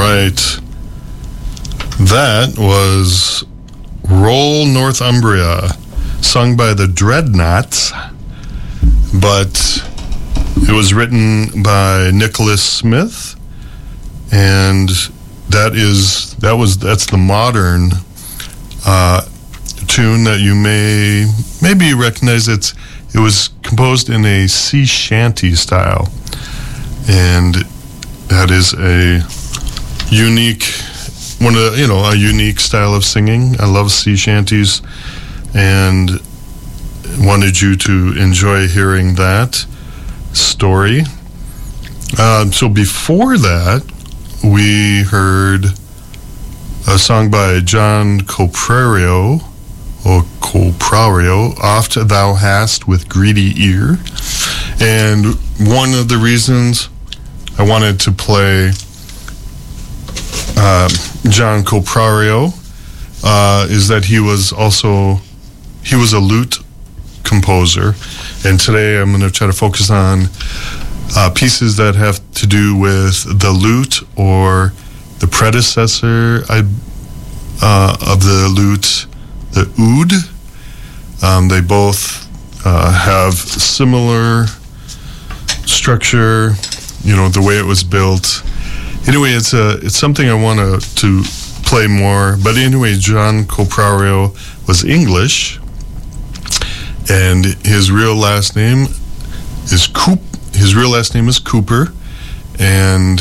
right. That was Roll Northumbria, sung by the Dreadnoughts, but it was written by Nicholas Smith, and that's the modern tune that you maybe recognize. It was composed in a sea shanty style, and that is a unique a unique style of singing. I love sea shanties, and wanted you to enjoy hearing that story. So before that, we heard a song by John Coprario, Oft Thou Hast with Greedy Ear. And one of the reasons I wanted to play John Coprario is that he was a lute composer, and today I'm going to try to focus on pieces that have to do with the lute or the predecessor of the lute, the oud. They both have similar structure, the way it was built. Anyway, it's something I want to play more. But anyway, John Coprario was English, and his real last name is Cooper, and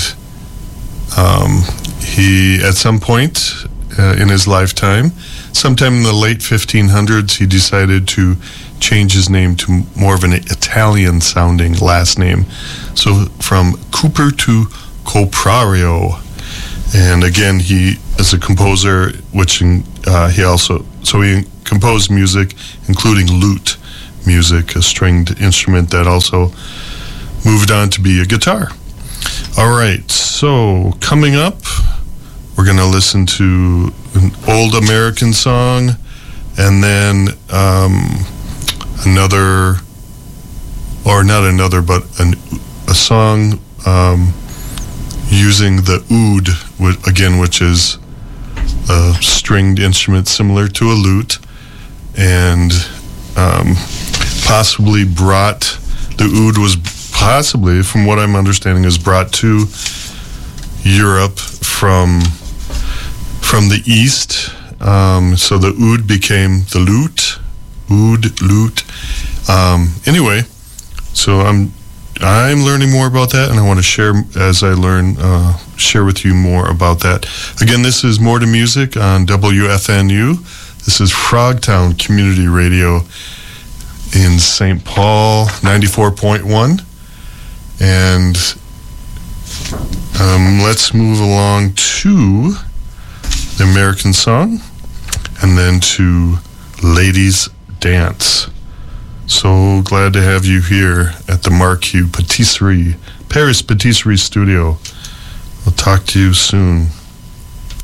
he, at some point in his lifetime, sometime in the late 1500s, he decided to change his name to more of an Italian-sounding last name. So from Cooper to Coprario. And again, he is a composer, which he composed music, including lute music, a stringed instrument that also moved on to be a guitar. All right, so coming up, we're going to listen to an old American song, and then a song using the oud, which is a stringed instrument similar to a lute, and the oud was possibly, from what I'm understanding, is brought to Europe from the east. So the oud became the lute. Anyway, so I'm learning more about that, and I want to share as I learn, share with you more about that. Again, this is More to Music on WFNU. This is Frogtown Community Radio in St. Paul, 94.1. And let's move along to the American song, and then to Ladies Dance. So glad to have you here at the Marquis Paris Patisserie Studio. I'll talk to you soon.